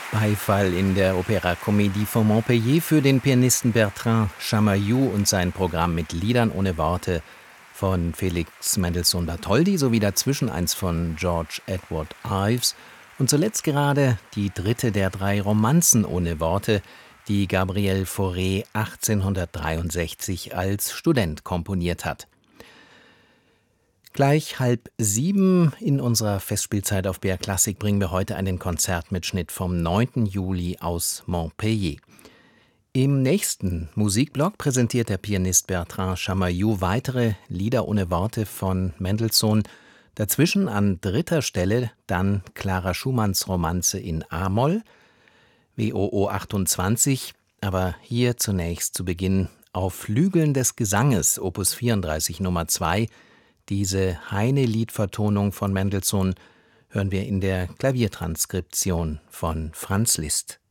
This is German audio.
Beifall in der Opéra Comédie von Montpellier für den Pianisten Bertrand Chamayou und sein Programm mit Liedern ohne Worte von Felix Mendelssohn-Bartholdy sowie dazwischen eins von George Edward Ives und zuletzt gerade die dritte der 3 Romanzen ohne Worte, die Gabriel Fauré 1863 als Student komponiert hat. Gleich 6:30 in unserer Festspielzeit auf BR Klassik bringen wir heute einen Konzertmitschnitt vom 9. Juli aus Montpellier. Im nächsten Musikblock präsentiert der Pianist Bertrand Chamayou weitere Lieder ohne Worte von Mendelssohn. Dazwischen an 3. Stelle dann Clara Schumanns Romanze in a-Moll, WOO 28, aber hier zunächst zu Beginn auf Flügeln des Gesanges, Opus 34 Nummer 2, diese Heine-Liedvertonung von Mendelssohn hören wir in der Klaviertranskription von Franz Liszt.